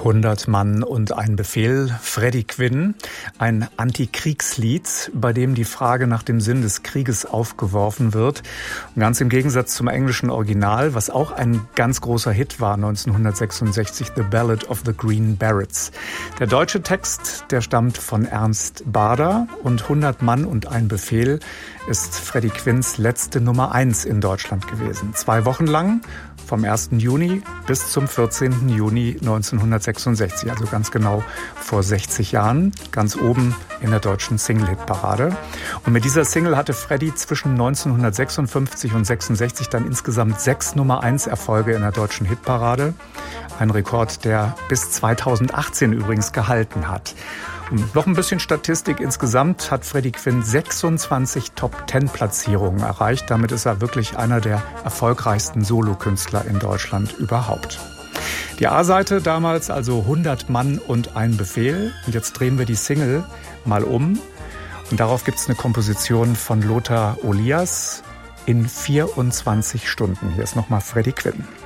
100 Mann und ein Befehl, Freddie Quinn, ein Antikriegslied, bei dem die Frage nach dem Sinn des Krieges aufgeworfen wird. Und ganz im Gegensatz zum englischen Original, was auch ein ganz großer Hit war 1966, The Ballad of the Green Berets. Der deutsche Text, der stammt von Ernst Bader und 100 Mann und ein Befehl ist Freddie Quinns letzte Nummer 1 in Deutschland gewesen. 2 Wochen lang, vom 1. Juni bis zum 14. Juni 1966, also ganz genau vor 60 Jahren, ganz oben in der deutschen Single-Hit-Parade. Und mit dieser Single hatte Freddie zwischen 1956 und 66 dann insgesamt 6 Nummer-1-Erfolge in der deutschen Hitparade. Ein Rekord, der bis 2018 übrigens gehalten hat. Und noch ein bisschen Statistik. Insgesamt hat Freddie Quinn 26 Top-10-Platzierungen erreicht. Damit ist er wirklich einer der erfolgreichsten Solokünstler in Deutschland überhaupt. Die A-Seite damals also 100 Mann und ein Befehl. Und jetzt drehen wir die Single mal um. Und darauf gibt es eine Komposition von Lothar Olias in 24 Stunden. Hier ist nochmal Freddie Quinn.